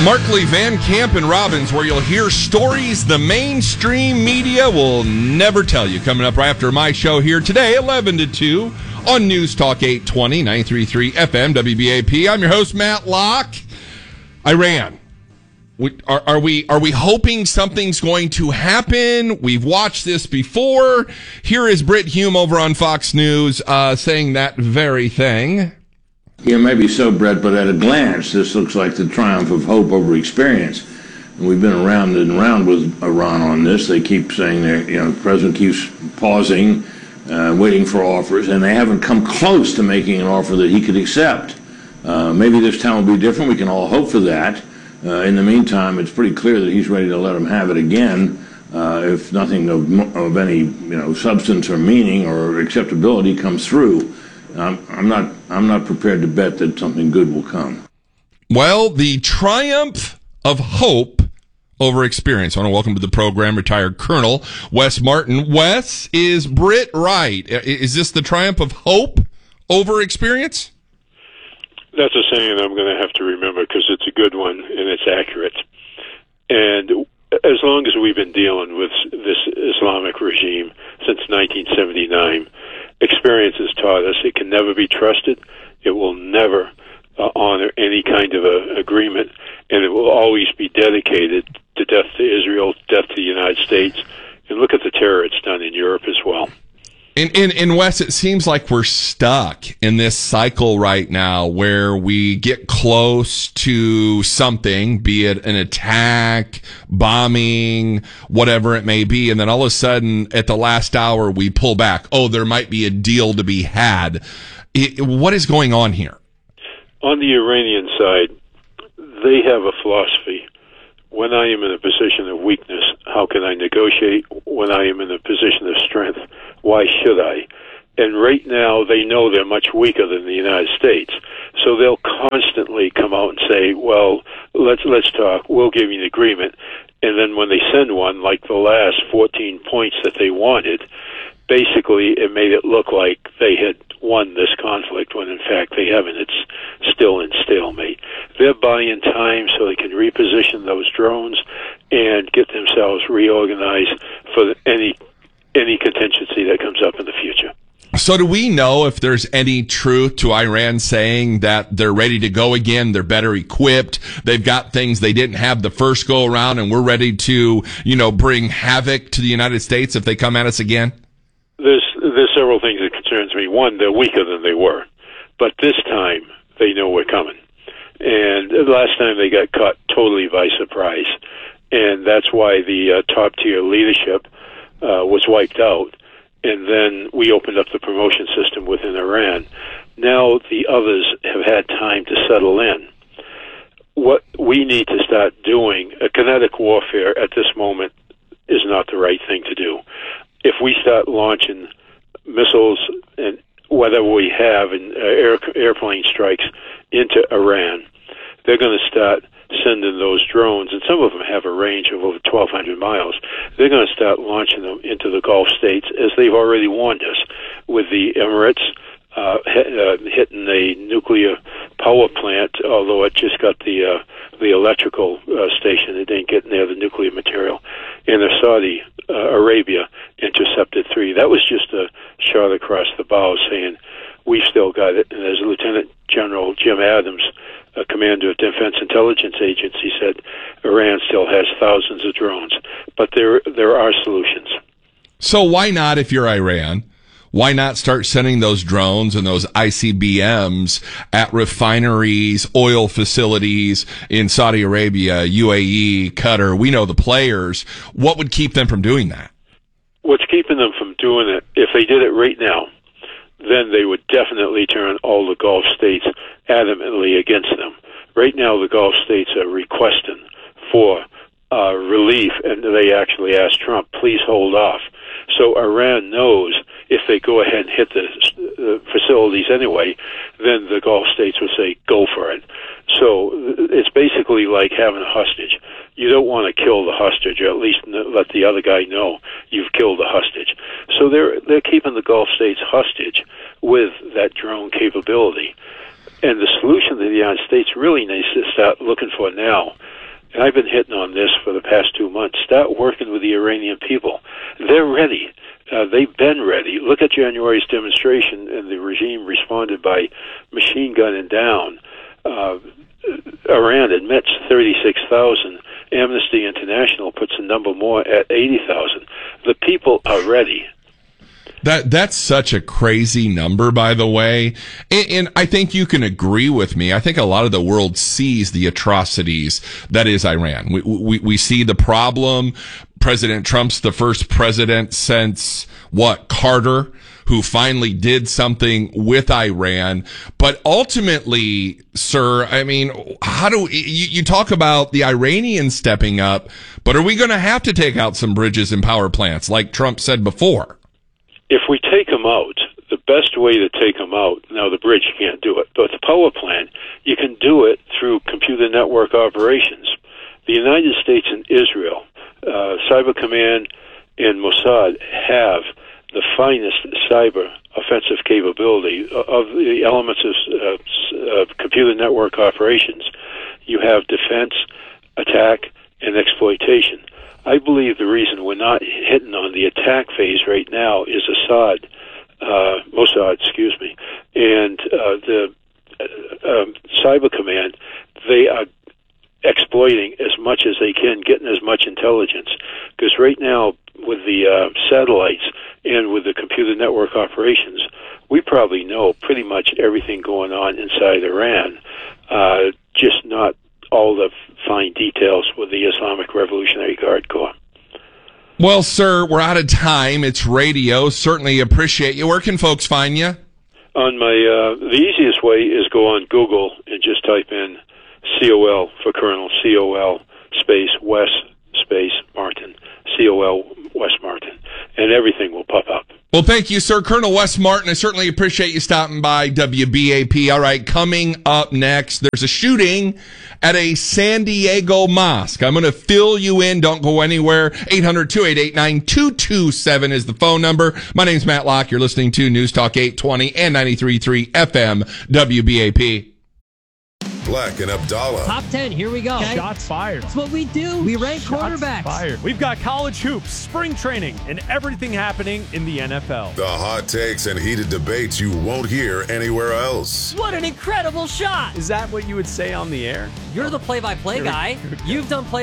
Markley, Van Camp, and Robbins, where you'll hear stories the mainstream media will never tell you. Coming up right after my show here today, 11 to 2 on News Talk 820, 93.3 FM, WBAP. I'm your host, Matt Locke. Iran. Are we hoping something's going to happen? We've watched this before. Here is Brit Hume over on Fox News saying that very thing. Yeah, maybe so, Brett, but at a glance, this looks like the triumph of hope over experience. And we've been around and around with Iran on this. They keep saying the president keeps pausing, waiting for offers, and they haven't come close to making an offer that he could accept. Maybe this time will be different. We can all hope for that. In the meantime, it's pretty clear that he's ready to let them have it again. If nothing of any substance or meaning or acceptability comes through. I'm not prepared to bet that something good will come. Well, the triumph of hope over experience. I want to welcome to the program retired Colonel Wes Martin. Wes, is Brit right? Is this the triumph of hope over experience? That's a saying I'm going to have to remember because it's a good one and it's accurate. And as long as we've been dealing with this Islamic regime since 1979, experience has taught us it can never be trusted. It will never honor any kind of agreement, and it will always be dedicated to death to Israel, death to the United States. And look at the terror it's done in Europe as well. In West, it seems like we're stuck in this cycle right now where we get close to something, be it an attack, bombing, whatever it may be, and then all of a sudden, at the last hour, we pull back. Oh, there might be a deal to be had. What is going on here? On the Iranian side, they have a philosophy. When I am in a position of weakness, how can I negotiate? When I am in a position of strength, why should I? And right now, they know they're much weaker than the United States. So they'll constantly come out and say, well, let's talk. We'll give you an agreement. And then when they send one, like the last 14 points that they wanted, basically it made it look like they had won this conflict when in fact they haven't. It's still in stalemate. They're buying time so they can reposition those drones and get themselves reorganized for any contingency that comes up in the future. So do we know if there's any truth to Iran saying that they're ready to go again, they're better equipped, they've got things they didn't have the first go around, and we're ready to, bring havoc to the United States if they come at us again? There's several things that concerns me. One, they're weaker than they were. But this time, they know we're coming. And last time they got caught totally by surprise. And that's why the top-tier leadership was wiped out. And then we opened up the promotion system within Iran. Now the others have had time to settle in. What we need to start doing, kinetic warfare at this moment is not the right thing to do. If we start launching missiles and whatever we have in airplane strikes into Iran, they're going to start sending those drones, and some of them have a range of over 1,200 miles. They're going to start launching them into the Gulf states, as they've already warned us, with the Emirates hitting a nuclear power plant, although it just got the electrical station. It didn't get near the nuclear material. And the Saudi Arabia intercepted 3. That was just a shot across the bow saying, we've still got it. And as Lieutenant General Jim Adams, commander of Defense Intelligence Agency, said, Iran still has thousands of drones. But there are solutions. So why not, if you're Iran, why not start sending those drones and those ICBMs at refineries, oil facilities in Saudi Arabia, UAE, Qatar? We know the players. What would keep them from doing that? What's keeping them from doing it, if they did it right now, then they would definitely turn all the Gulf states adamantly against them. Right now, the Gulf states are requesting for relief, and they actually asked Trump, please hold off. So Iran knows if they go ahead and hit the facilities anyway, then the Gulf states will say, go for it. So it's basically like having a hostage. You don't want to kill the hostage, or at least let the other guy know you've killed the hostage. So they're keeping the Gulf states hostage with that drone capability. And the solution that the United States really needs to start looking for now and I've been hitting on this for the past 2 months, start working with the Iranian people. They're ready. They've been ready. Look at January's demonstration, and the regime responded by machine gunning down. Iran admits 36,000. Amnesty International puts the number more at 80,000. The people are ready. That's such a crazy number, by the way. And I think you can agree with me. I think a lot of the world sees the atrocities that is Iran. We see the problem. President Trump's the first president since, Carter, who finally did something with Iran. But ultimately, sir, I mean, how do you talk about the Iranians stepping up, but are we going to have to take out some bridges and power plants like Trump said before? If we take them out, the best way to take them out, now the bridge you can't do it, but the power plant, you can do it through computer network operations. The United States and Israel, Cyber Command and Mossad have the finest cyber offensive capability of the elements of computer network operations. You have defense, attack, and exploitation. I believe the reason we're not hitting on the attack phase right now is Mossad, and the Cyber Command. They are exploiting as much as they can, getting as much intelligence. Because right now, with the satellites and with the computer network operations, we probably know pretty much everything going on inside Iran, just not all the fine details with the Islamic Revolutionary Guard Corps. Well, sir, we're out of time. It's radio. Certainly appreciate you. Where can folks find you? On my, the easiest way is go on Google and just type in COL for Colonel, COL space West space Martin, COL West Martin, and everything will pop up. Well, thank you, sir. Colonel Wes Martin, I certainly appreciate you stopping by WBAP. All right, coming up next, there's a shooting at a San Diego mosque. I'm going to fill you in. Don't go anywhere. 800-288-9227 is the phone number. My name's Matt Locke. You're listening to News Talk 820 and 93.3 FM WBAP. Black and Abdallah. Top 10, here we go. Okay. Shots fired. That's what we do. We rank quarterbacks. Fired. We've got college hoops, spring training, and everything happening in the NFL. The hot takes and heated debates you won't hear anywhere else. What an incredible shot. Is that what you would say on the air? You're the play-by-play guy. You've done play